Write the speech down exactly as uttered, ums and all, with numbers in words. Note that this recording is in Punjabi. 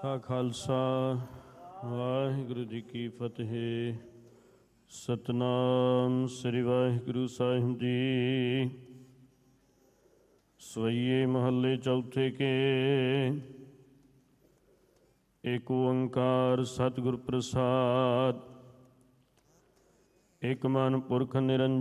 ਕਾ ਖਾਲਸਾ ਵਾਹਿਗੁਰੂ ਜੀ ਕੀ ਫਤਿਹ। ਸਤਨਾਮ ਸ੍ਰੀ ਵਾਹਿਗੁਰੂ ਸਾਹਿਬ ਜੀ। ਸਵਈਏ ਮਹੱਲੇ ਚੌਥੇ ਕੇ। ਏਕ ਓੰਕਾਰ ਸਤਿਗੁਰ ਪ੍ਰਸਾਦ। ਇਕ ਮਨ ਪੁਰਖ ਨਿਰੰਜਨ